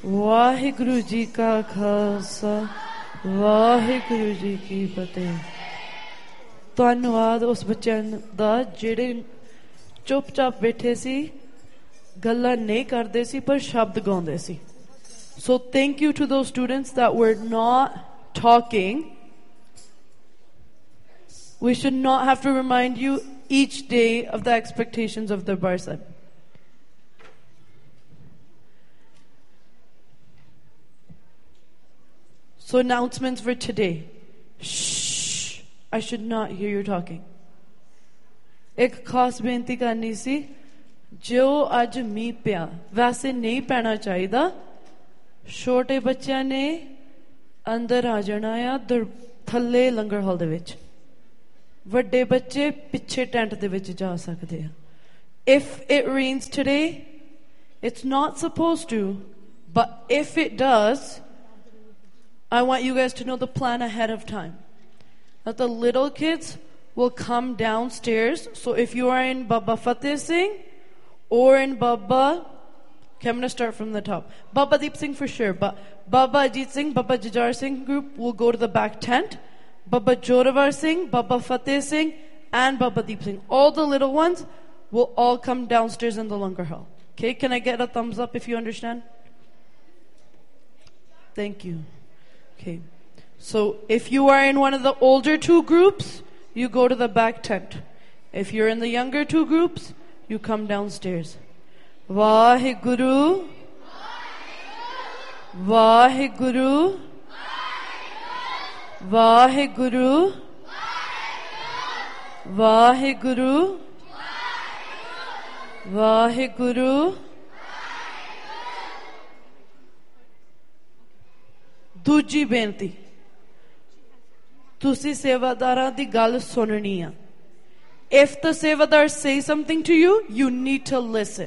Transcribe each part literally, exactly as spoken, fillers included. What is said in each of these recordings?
ਵਾਹਿਗੁਰੂ ਜੀ ਕਾ ਖਾਲਸਾ ਵਾਹਿਗੁਰੂ ਜੀ ਕੀ ਫਤਿਹ। ਧੰਨਵਾਦ ਉਸ ਬੱਚਿਆਂ ਦਾ ਜਿਹੜੇ ਚੁੱਪ-ਚਾਪ ਬੈਠੇ ਸੀ, ਗੱਲਾਂ ਨਹੀਂ ਕਰਦੇ ਸੀ ਪਰ ਸ਼ਬਦ ਗਾਉਂਦੇ ਸੀ। So thank you to those students that were not talking. We should not have to remind you each day of the expectations of the Barsa. So announcements for today. Shh. I should not hear you talking. एक खास बेनती करनी सी, जो आज मीह पिया वैसे नहीं पैना चाहिदा। छोटे बच्चों ने अंदर आ जाना आ थल्ले लंगर हाल दे विच, वड्डे बच्चे पिछे टेंट दे विच जा सकते हैं। If it rains today, it's not supposed to, but if it does, I want you guys to know the plan ahead of time. That the little kids will come downstairs. So if you are in Baba Fateh Singh or in Baba, okay, I'm going to start from the top. Baba Deep Singh for sure, but Baba Ajit Singh, Baba Jajar Singh group will go to the back tent. Baba Joravar Singh, Baba Fateh Singh, and Baba Deep Singh. All the little ones will all come downstairs in the Langar Hall. Okay, can I get a thumbs up if you understand? Thank you. Okay, so if you are in one of the older two groups, you go to the back tent. If you're in the younger two groups, you come downstairs. Vaheguru, Vaheguru, Vaheguru, Vaheguru, Vaheguru. दूजी बेनती, तुसी सेवादारां दी गल सुननी आ। If the sevadar say something to you, you need to listen.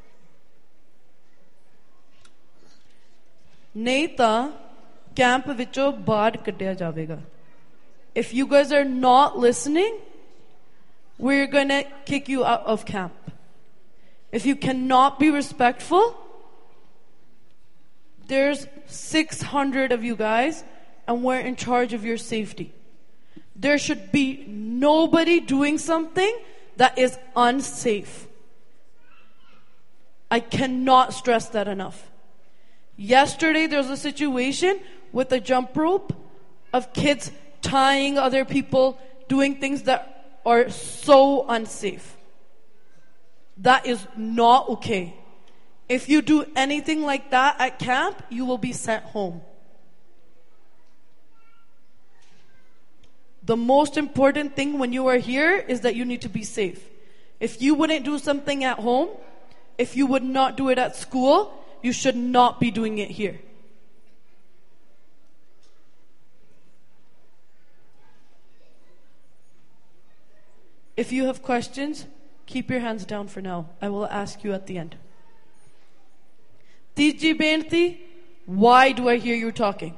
नहीं तां camp विचों बाहर कड्ढिया जावेगा. If you guys are not listening, we're going to kick you out of camp. If you cannot be respectful, there's six hundred of you guys, and we're in charge of your safety. There should be nobody doing something that is unsafe. I cannot stress that enough. Yesterday, there was a situation with a jump rope of kids tying other people, doing things that are so unsafe. That is not okay. If you do anything like that at camp, you will be sent home. The most important thing when you are here is that you need to be safe. If you wouldn't do something at home, if you would not do it at school, you should not be doing it here. If you have questions, keep your hands down for now. I will ask you at the end. Tiji Benti, why do I hear you talking?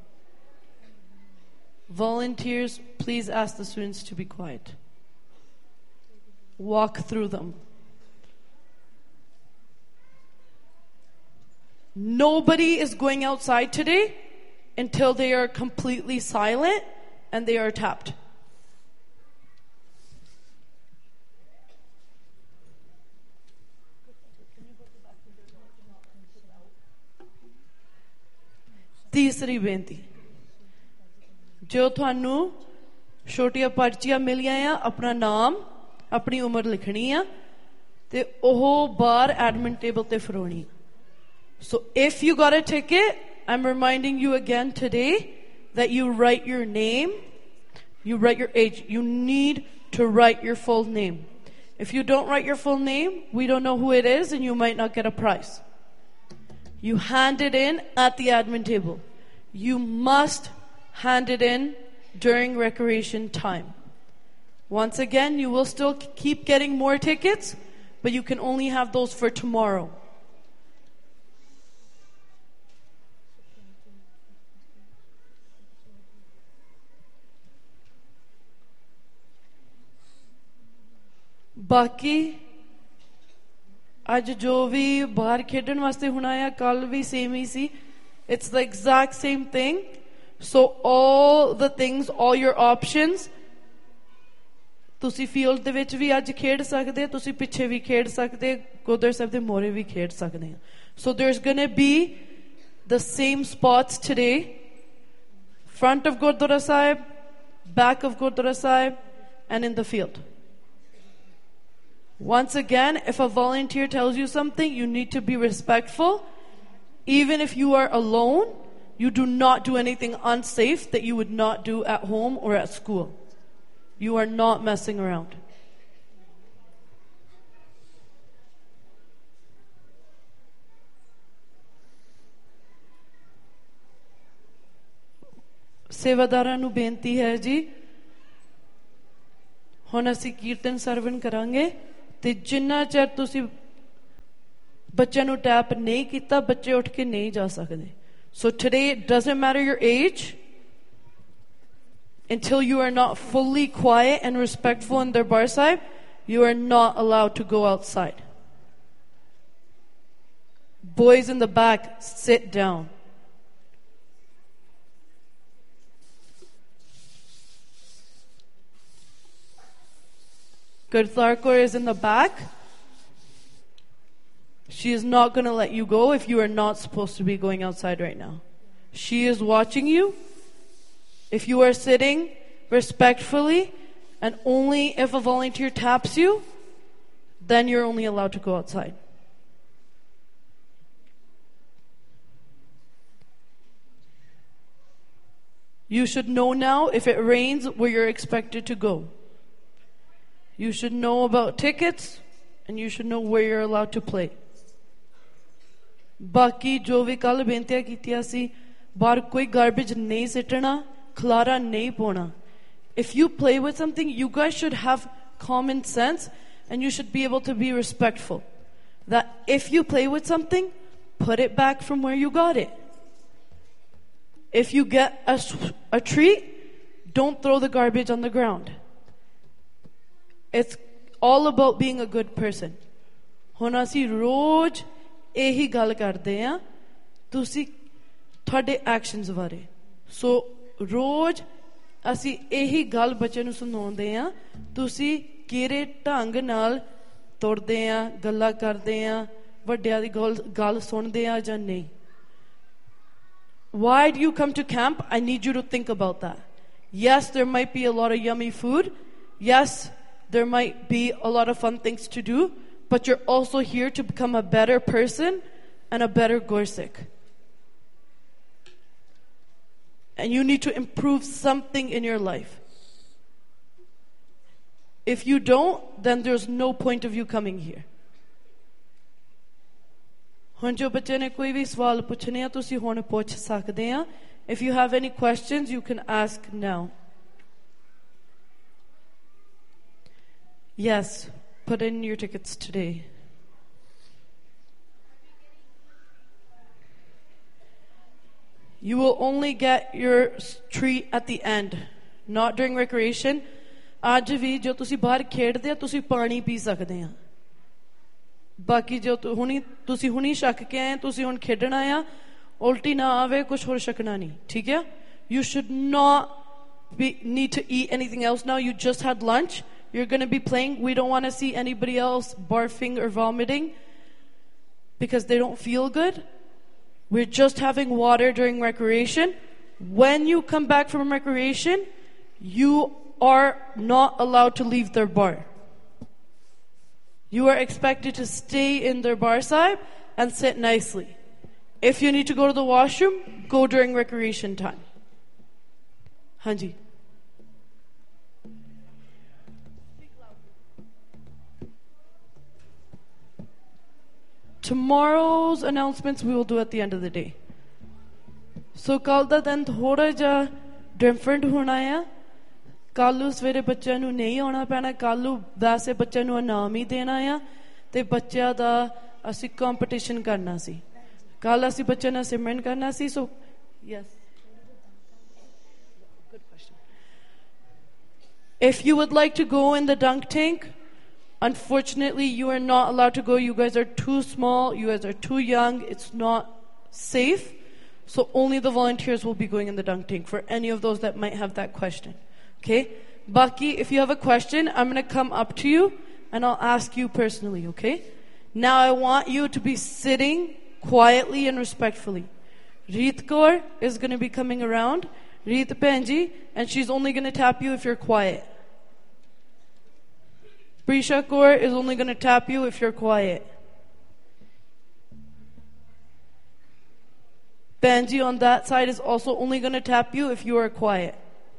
Volunteers, please ask the students to be quiet. Walk through them. Nobody is going outside today until they are completely silent and they are tapped. तीसरी बेनती, जो थानू छोटिया पर्चियां मिलियां आ, अपना नाम अपनी उम्र लिखनी आ ते ओह बाहर एडमिन टेबल ते फरोनी. So if you got a ticket, I'm reminding you again today that you write your name, you write your age. You need to write your full name. If you don't write your full name, we don't know who it is and you might not get a prize. You hand it in at the admin table. You must hand it in during recreation time. Once again, you will still keep getting more tickets, but you can only have those for tomorrow. Baki, ਅੱਜ ਜੋ ਵੀ ਬਾਹਰ ਖੇਡਣ ਵਾਸਤੇ ਹੁਣ ਆਇਆ ਕੱਲ ਵੀ same he C it's the exact same thing so all the things all your options ਤੁਸੀਂ field ਦੇ ਵਿੱਚ ਵੀ ਅੱਜ ਖੇਡ ਸਕਦੇ ਤੁਸੀਂ ਪਿੱਛੇ ਵੀ ਖੇਡ ਸਕਦੇ ਗੁਰਦੁਆਰਾ ਸਾਹਿਬ ਦੇ ਮੋਰੇ ਵੀ ਖੇਡ ਸਕਦੇ ਆ so there's gonna be the same spots today front of Gurdwara Sahib back of Gurdwara Sahib and in the field. Once again, if a volunteer tells you something, you need to be respectful. Even if you are alone, you do not do anything unsafe that you would not do at home or at school. You are not messing around. ਸੇਵਾਦਾਰਾਂ ਨੂੰ ਬੇਨਤੀ ਹੈ ਜੀ ਹੁਣ ਅਸੀਂ ਕੀਰਤਨ ਸਰਵਣ ਕਰਾਂਗੇ ਤੇ ਜਿੰਨਾ ਚਿਰ ਤੁਸੀਂ ਬੱਚਿਆਂ ਨੂੰ ਟੈਪ ਨਹੀਂ ਕੀਤਾ ਬੱਚੇ ਉੱਠ ਕੇ ਨਹੀਂ ਜਾ ਸਕਦੇ so today it doesn't matter your age until you are not fully quiet and respectful in Darbar Sahib you are not allowed to go outside. Boys in the back, sit down. Gurdwar Kaur is in the back. She is not going to let you go if you are not supposed to be going outside right now. She is watching you. If you are sitting respectfully and only if a volunteer taps you, then you're only allowed to go outside. You should know now if it rains where you're expected to go. You should know about tickets and you should know where you're allowed to play. ਬਾਕੀ ਜੋ ਵੀ ਕੱਲ ਬੇਨਤੀਆਂ ਕੀਤੀਆਂ ਸੀ ਬਾਹਰ ਕੋਈ garbage ਨਹੀਂ ਸਿੱਟਣਾ ਖਲਾਰਾ ਨਹੀਂ ਪਾਉਣਾ if you play with something you guys should have common sense and you should be able to be respectful that if you play with something put it back from where you got it if you get a, a treat don't throw the garbage on the ground. It's all about being a good person. ਹੁਣ ਅਸੀਂ ਰੋਜ਼ ਇਹੀ ਗੱਲ ਕਰਦੇ ਆ ਤੁਸੀਂ ਤੁਹਾਡੇ actions ਬਾਰੇ ਸੋ ਰੋਜ਼ ਅਸੀਂ ਇਹੀ ਗੱਲ ਬੱਚੇ ਨੂੰ ਸੁਣਾਉਂਦੇ ਆ ਤੁਸੀਂ ਕਿਹੜੇ ਢੰਗ ਨਾਲ ਤੁਰਦੇ ਆ ਗੱਲਾਂ ਕਰਦੇ ਆ ਵੱਡਿਆਂ ਦੀ ਗੱਲ ਗੱਲ ਸੁਣਦੇ ਆ ਜਾਂ ਨਹੀਂ Why do you come to camp? I need you to think about that. Yes, there might be a lot of yummy food. Yes, there might be a lot of fun things to do, but you're also here to become a better person and a better Gursik. And you need to improve something in your life. If you don't, then there's no point of you coming here. ਹੁਣ ਜੋ ਬੱਚੇ ਨੇ ਕੋਈ ਵੀ ਸਵਾਲ ਪੁੱਛਣੇ ਆ ਤੁਸੀਂ ਹੁਣ ਪੁੱਛ ਸਕਦੇ ਆ If you have any questions, you can ask now. Yes, put in your tickets today. You will only get your treat at the end, not during recreation. ਅੱਜ ਵੀ ਜੋ ਤੁਸੀਂ ਬਾਹਰ ਖੇਡਦੇ ਆ ਤੁਸੀਂ ਪਾਣੀ ਪੀ ਸਕਦੇ ਆ ਬਾਕੀ ਜੋ ਹੁਣੀ ਤੁਸੀਂ ਹੁਣੀ ਛੱਕ ਕੇ ਆਏ ਤੁਸੀਂ ਹੁਣ ਖੇਡਣਾ ਆ ਉਲਟੀ ਨਾ ਆਵੇ ਕੁਝ ਹੋਰ ਛਕਣਾ ਨਹੀਂ ਠੀਕ ਹੈ You should not be, need to eat anything else now. You just had lunch. You're going to be playing. We don't want to see anybody else barfing or vomiting because they don't feel good. We're just having water during recreation. When you come back from recreation, you are not allowed to leave their bar. You are expected to stay in their bar side and sit nicely. If you need to go to the washroom, go during recreation time. Hanji. Tomorrow's announcements we will do at the end of the day. So ਕੱਲ ਦਾ ਦਿਨ ਥੋੜਾ ਜਿਹਾ different ਹੋਣਾ ਆ ਕੱਲ ਨੂੰ ਸਵੇਰੇ ਬੱਚਿਆਂ ਨੂੰ ਨਹੀਂ ਆਉਣਾ ਪੈਣਾ ਕੱਲ ਨੂੰ ਵੈਸੇ ਬੱਚਿਆਂ ਨੂੰ ਇਨਾਮ ਹੀ ਦੇਣਾ ਆ ਤੇ ਬੱਚਿਆਂ ਦਾ ਅਸੀਂ ਕੰਪੀਟੀਸ਼ਨ ਕਰਨਾ ਸੀ ਕੱਲ ਅਸੀਂ ਬੱਚਿਆਂ ਨਾਲ ਸਿਮਰਨ ਕਰਨਾ ਸੀ so yes If you would like to go in the dunk tank, Unfortunately, you are not allowed to go. You guys are too small. You guys are too young. It's not safe. So only the volunteers will be going in the dunk tank for any of those that might have that question. Okay? Baki, if you have a question, I'm going to come up to you and I'll ask you personally, okay? Now I want you to be sitting quietly and respectfully. Reet Kaur is going to be coming around. Reet Penji, and she's only going to tap you if you're quiet. Prisha Kaur is only going to tap you if you're quiet. Benji on that side is also only going to tap you if you are quiet.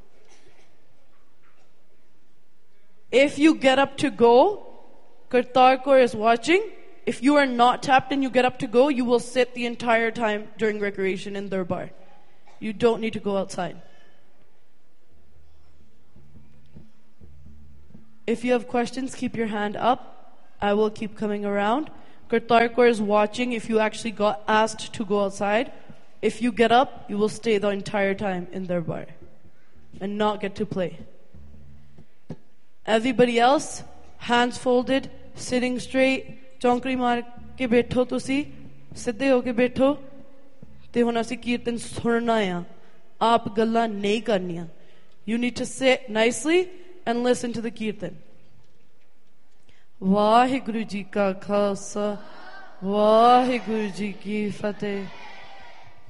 If you get up to go, Kartar Kaur is watching. If you are not tapped and you get up to go, you will sit the entire time during recreation in Darbar. You don't need to go outside. If you have questions, keep your hand up. I will keep coming around. Kartar Kaur is watching if you actually got asked to go outside. If you get up, you will stay the entire time in Darbar and not get to play. Everybody else, hands folded, sitting straight, चौंकड़ी मार के बैठो तुसी सिद्धे होके बैठो ते हुण असीं कीर्तन सुनना आ आप गल्लां नहीं करनियां. You need to sit nicely and listen to the kirtan. Waheguru ji का खालसा वाहिगुरु जी की फतेह.